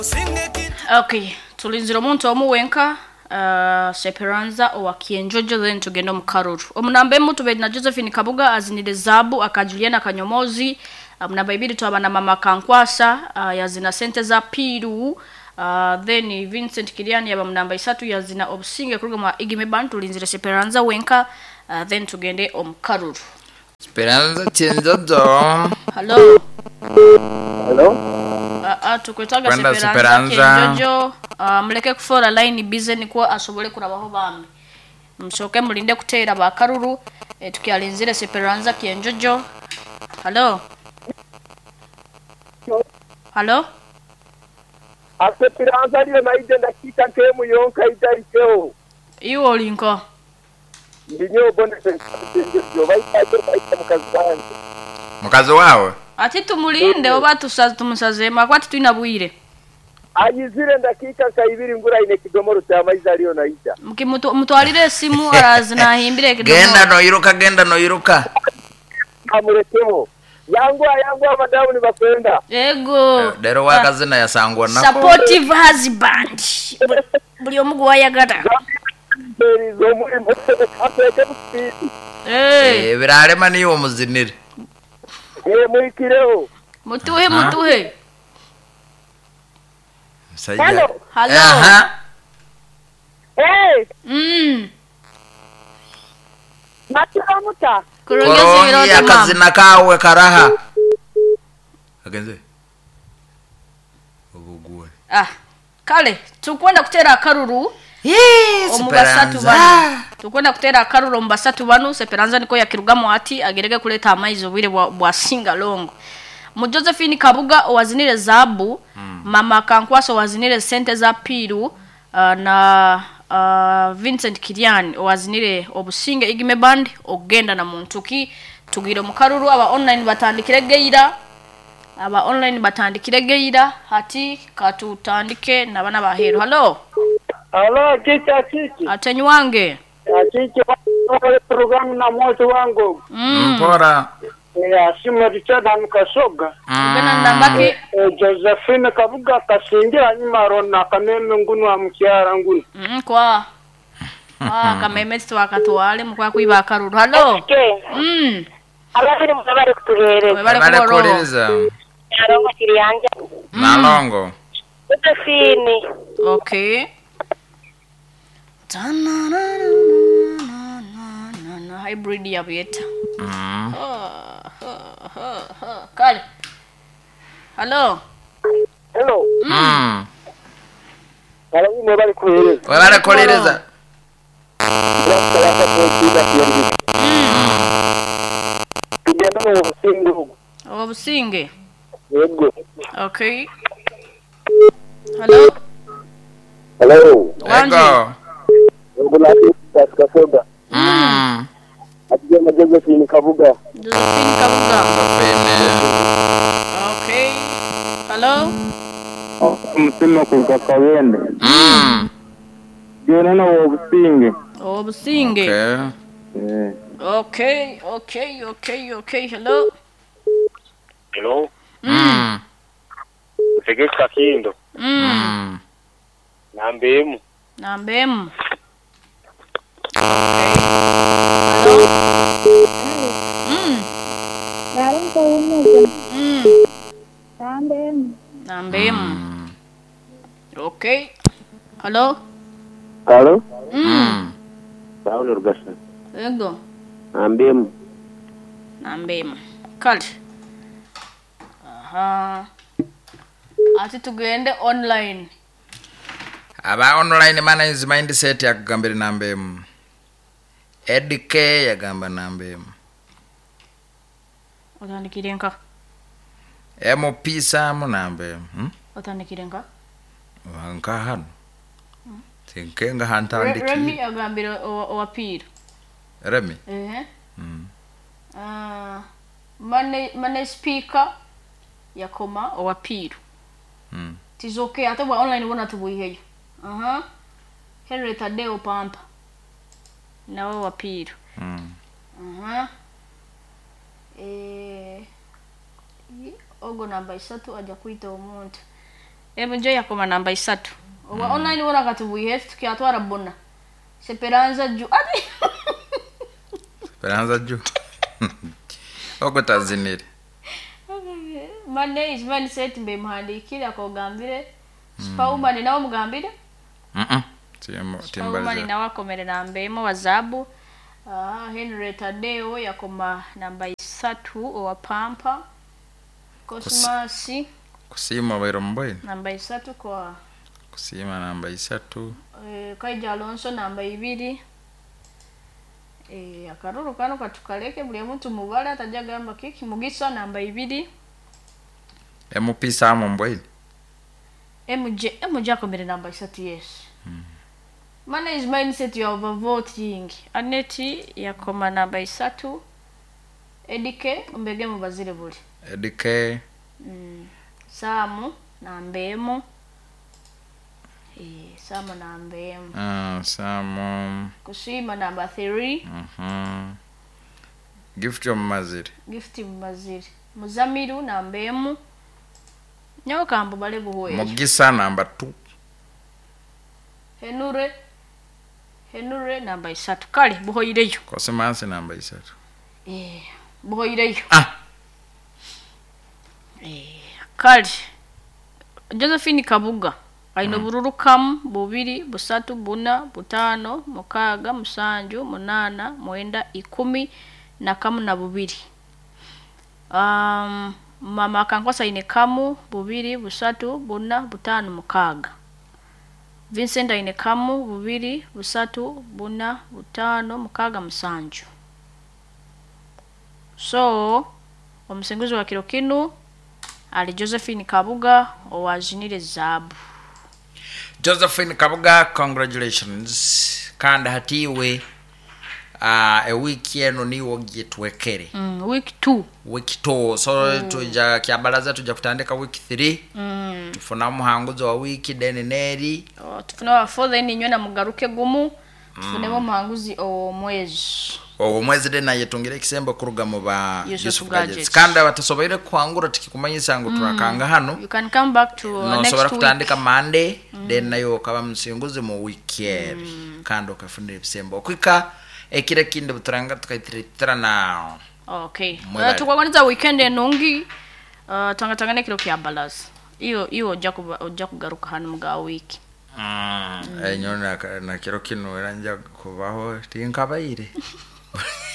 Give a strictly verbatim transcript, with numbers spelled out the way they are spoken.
Okay, tulinzira omuntu omu wenka uh, Seperanza owa Kienjojo then tugenda mu Karuru. Omunambe mutu be na Josephine Kabuga azinire Zabu akajuliana Kanyomozi. Omunamba ibiri tu abana mama Kankwasa uh, yazina sente za Piru. Uh, then Vincent Kiliani yaba munamba isatu yazina obusinge kuruga mu Igime Band tulinzira Seperanza wenka uh, then tugende om Karuru. Seperanza Kienjojo. Hello. Hello. Ah, tukwetaga Seperanza Kienjojo. Uh, mleke kufora line busy niko asobole kurabaho bambi. Msoke mulinde kutera ba Karuru e, tukialinzire Seperanza Kienjojo. Hello. Hello. Seperanza ile maide ndakika ntemu yonka idarikeo. Iyo olinko. Ndinyo bonde Kienjojo baitaje baita mukazana. Mukazo wawe. Ati tumulinde oba tusaza tumusazema kwati twinabwire. Ayizire ndakika kaibiri ngura ine kidomoro cha maizi aliyo naija. Mkimutu mutwalire simu arazina himbire kidomoro. Genda no iruka genda no iruka. Amurekemo. Yangu yangu madamu ni bakwenda. Ego. Dero wakazina ya sangwa na. Supportive husband. Buli omugu wayagata. Beri zo muri mutse kapete busiti. Eh. Eh birare mani yo muzinire. Eh muikireo. Mutuhe mutuhe. Sayya. Hello. Hello. Aha. Hey. Mm. Matira muta. Kurongeza Korongi birota mama. akazina kawe karaha. Agenze. Ubugwe. Ah. Kale, tukwenda kutera Karuru. Yes, Omubasatu banu. Tukwenda kutera Karuru omubasatu banu Seperanza niko yakirugamo ati agerege kuleta amaizo bwire bwa, bwa singa longo. Mu Josephine Kabuga owazinire Zabu, mm. Mama Kankwaso owazinire sente za Piru uh, na uh, Vincent Kiliani owazinire obusinge Igime Band ogenda na Muntuki tugire mu Karuru aba online batandikire geira aba online batandikire geira hati katutandike nabana bahero. Hello. Hello chicha chichi. Atenyu wange. Chichi wa programu na moto wangu. Mm. Mpora. Ya simu richada mkasoga. Ngana ndambaki E, Josephine Kabuga kasingira nyuma rona kameme ngunu wa mkiara ngunu. mm kwa ah kameme twakatwale mukwa kwiba Karuru. Hello. Okay. Mm. Abari mubare kuturere. Webale kuboro. Koleza. Yarongo kiriyanja. Nalongo. Josephine. Okay. Na hybrid ya beta. Mm. Kale. Hello. Hello. Mm. Hello mubare kuhereza. Webale koleza. Kigenda mu busingo. Obusinge. Yego. Okay. Hello. Hello. Wanji. Ego. Ngulati kasoga. Mm. Atije Josephine Kabuga. Josephine Kabuga. Pene. Okay. Hello. Msimo kukakawende. Mm. Gena na obusinge. Obusinge. Okay. Eh. Okay, okay, okay, okay. Hello. Hello. Mm. Tegeka kindo. Mm. Mm. Nambemu. Nambem. Okay. Hello. Mm. Mm. Nambem. Nambem. Okay. Hello. Hello. Mm. Paulo Rugasa. Ego. Nambemu. Nambem. Kale. Aha. Ati tugende online. Aba online mana is mindset ya kugambira nambemu. Edike ya gamba nambemu. Otandikire nka. Emo pisa mu nambemu. Hmm? Otandikire nka. Wanka hano. Tinkenga Re, hantandiki. Remi agambira owapira. Remi. Eh. Mm. Ah, mane mane speaker yakoma owapira. Mm. Tizoke ate bwa online bona tubuiheyo. Aha. Henry Tadeo Pampa. Nawe wapira. Mm. Aha. Eh ogo namba isatu aja kuita omuntu. Emujo yakoma namba isatu. Owa mm. online wona katubuye tukyatwara bona. Seperanza ju. Ati. Seperanza ju. Ogotazinire. Monday is man set mbe muhandikira akogambire. Spauma ni nawo mugambire? Mhm. Tiyemo timbaza. Spauma ni nawo akomere nambemo wazabu. Ah Henry Tadeo yakoma namba isatu owa Pampa. Cosmasi kusima wero mboyi namba isatu kwa kusima namba isatu eh Kaija Alonso namba ibiri eh akaruru kano katukaleke buli muntu mubala atajagamba kiki Mugisa namba ibiri emupisa mu mboyi MJ MJ akomere namba isatu yes mm. Mana is mindset you over voting Aneti yakoma namba isatu Edike umbege mubazire buli Edike mm. Samu nambemo eh Samu nambemo ah Samu Kusima namba three mhm Gift yo maziri Gift maziri Muzamiru nambemo Nyoka ambo bale buhoye Mugisa namba two Henure Henure namba isatu kale buhoyireyo Kosemansi namba isatu eh buhoyireyo ah eh kali Josephine Kabuga aino mm. bururu kam bubiri busatu buna butano mukaga musanju munana mwenda ikumi na kamu na bubiri um mama kankosa ine kamu bubiri busatu buna butano mukaga Vincent ine kamu bubiri busatu buna butano mukaga musanju so omusenguzi wa kiro kinu ali Josephine Kabuga owajinire zabu Josephine Kabuga congratulations kanda hatiwe uh, a week yeno niwo gitwekere mm, week two week two so mm. tuja kiabalaza tuja kutandika week three mm. tufuna muhanguzo wa wiki deni neri oh, tufuna wa four then nyona mugaruke gumu tufunemo mm. muhanguzi o mwezi o mwezi de na yetongere kisembo kuruga mu ba Yusuf Gadgets kanda batasobaire kwangura tikikumanyisa ngo turakanga hano you can come back to uh, no, next sobara week kutandika Monday mm. then nayo kaba msinguzi mu weekend mm. kando kafundire bisembo kwika ekire kinde buturanga tukaitirira na okay uh, tukwaganiza weekend enungi uh, tangatangane kilo kya balance iyo iyo jakuba jakugaruka hano mga wiki mm. mm. enyona na kiro kino eranja kubaho tinkabaire